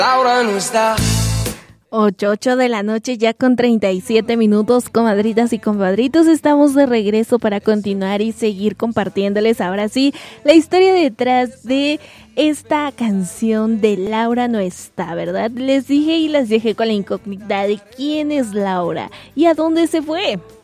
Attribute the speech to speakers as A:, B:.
A: Laura no está.
B: 8 de la noche ya con 37 minutos, comadritas y compadritos, estamos de regreso para continuar y seguir compartiéndoles ahora sí la historia detrás de esta canción de Laura no está, ¿verdad? Les dije y las dejé con la incógnita de quién es Laura y a dónde se fue.